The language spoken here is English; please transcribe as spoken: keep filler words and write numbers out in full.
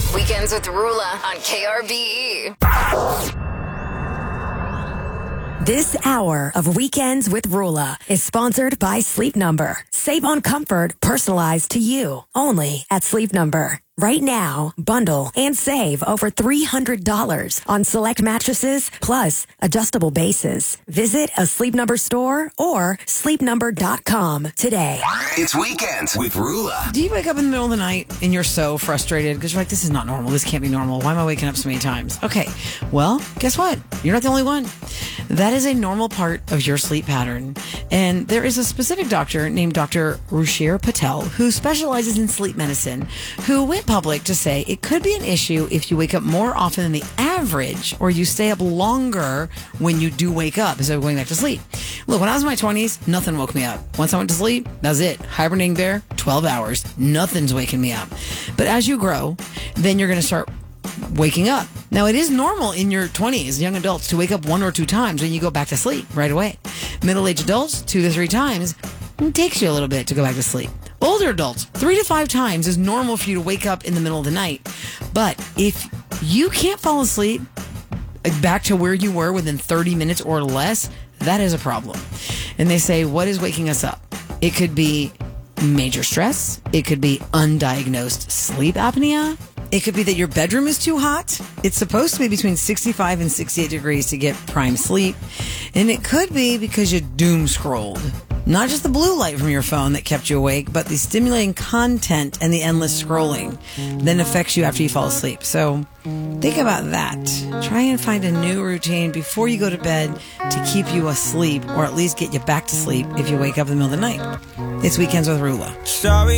Weekends with Rula on K R B E. This hour of Weekends with Rula is sponsored by Sleep Number. Save on comfort personalized to you. Only at Sleep Number. Right now, bundle and save over three hundred dollars on select mattresses plus adjustable bases. Visit a Sleep Number store or sleep number dot com today. It's Weekends with Rula. Do you wake up in the middle of the night and you're so frustrated because you're like, this is not normal. This can't be normal. Why am I waking up so many times? Okay, well, guess what? You're not the only one. That is a normal part of your sleep pattern. And there is a specific doctor named Doctor Ruchir Patel who specializes in sleep medicine who went public to say it could be an issue if you wake up more often than the average or you stay up longer when you do wake up instead of going back to sleep. Look, when I was in my twenties, nothing woke me up. Once I went to sleep, that was it. Hibernating there, twelve hours. Nothing's waking me up. But as you grow, then you're going to start waking up. Now, it is normal in your twenties, young adults, to wake up one or two times when you go back to sleep right away. Middle-aged adults, two to three times. It takes you a little bit to go back to sleep. Older adults, three to five times is normal for you to wake up in the middle of the night. But if you can't fall asleep back to where you were within thirty minutes or less, that is a problem. And they say, what is waking us up? It could be major stress. It could be undiagnosed sleep apnea. It could be that your bedroom is too hot. It's supposed to be between sixty-five and sixty-eight degrees to get prime sleep. And it could be because you doom scrolled. Not just the blue light from your phone that kept you awake, but the stimulating content and the endless scrolling then affects you after you fall asleep. So think about that. Try and find a new routine before you go to bed to keep you asleep or at least get you back to sleep if you wake up in the middle of the night. It's Weekends with Rula. Sorry.